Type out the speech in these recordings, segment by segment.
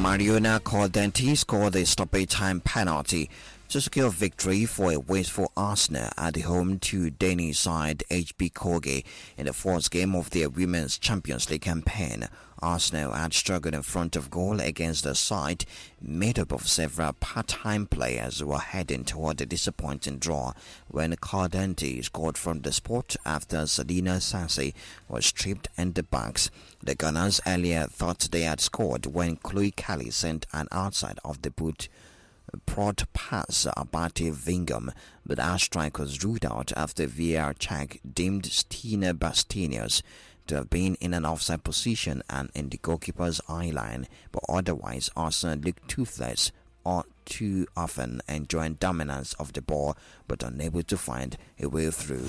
Mariona Cordenti scored a stoppage time penalty to secure victory for a wasteful Arsenal at the home to Danish side HB Kogi in the fourth game of their Women's Champions League campaign. Arsenal had struggled in front of goal against the side made up of several part-time players who were heading toward a disappointing draw when Cordenti scored from the spot after Selina Sassi was stripped in the box. The Gunners earlier thought they had scored when Chloe Kelly sent an outside of the boot prod pass Abate Vingam, but our strike was ruled out after VAR check deemed Stina Bastinius to have been in an offside position and in the goalkeeper's eye line, but otherwise Arsenal looked toothless or too often, enjoying dominance of the ball but unable to find a way through.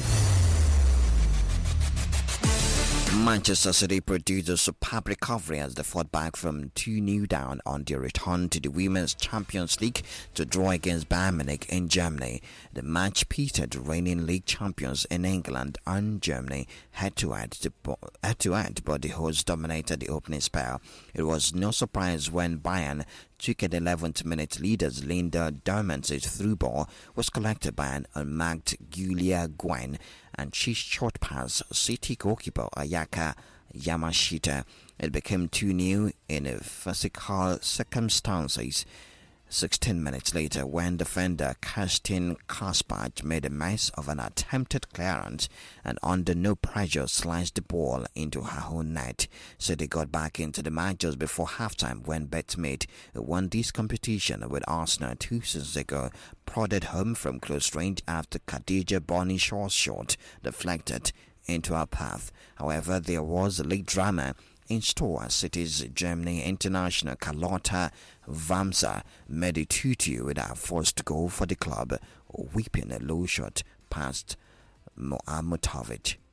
Manchester City produced a superb recovery as they fought back from 2-0 down on their return to the Women's Champions League to draw against Bayern Munich in Germany. The match pitted reigning league champions in England and Germany head-to-head, but the hosts dominated the opening spell. It was no surprise when Bayern took an 11th minute lead as Linda Diamond's through ball was collected by an unmarked Giulia Gwen and she's short pass City goalkeeper Ayaka Yamashita. It became 2-0 in physical circumstances 16 minutes later when defender Kerstin Kaspard made a mess of an attempted clearance and under no pressure sliced the ball into her own net. So they got back into the match just before halftime when Betmate, who won this competition with Arsenal 2 seasons ago, prodded home from close range after Khadija Bonny Shaw's shot deflected into her path. However, there was a late drama in store as City's Germany international Carlotta Vamsa made it 2-2 with her first goal for the club, whipping a low shot past Mutovic.